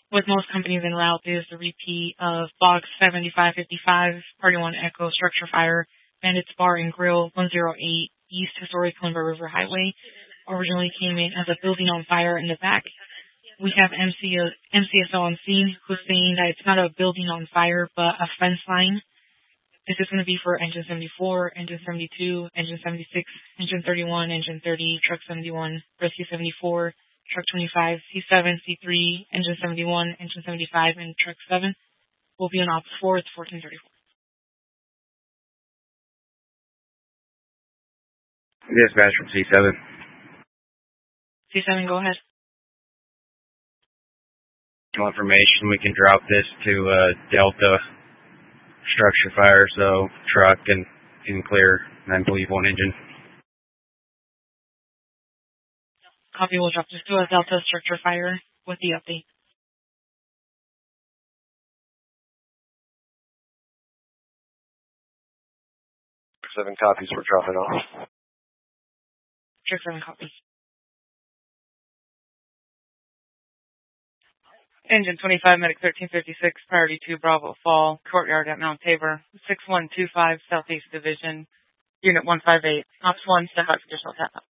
With most companies en route, it is the repeat of Box 7555, Party 1 Echo Structure Fire, Bandits Bar and Grill 108 East Historic Columbia River Highway. Originally came in as a building on fire in the back. We have MCSO on scene who's saying that it's not a building on fire, but a fence line. This is going to be for Engine 74, Engine 72, Engine 76, Engine 31, Engine 30, Truck 71, Rescue 74, Truck 25, C7, C3, Engine 71, Engine 75, and Truck 7 will be on Ops 4. It's 1434. Dispatch from C7. C7, go ahead. Information, we can drop this to Delta Structure Fire, so truck and clear, and I believe one engine. Copy, we'll drop this to a Delta Structure Fire with the update. Seven copies, we're dropping off. Truck 7 copies. Engine 25, Medic 1356, Priority 2, Bravo Fall, Courtyard at Mount Tabor, 6125, Southeast Division, Unit 158, Ops 1, step out, additional tap out.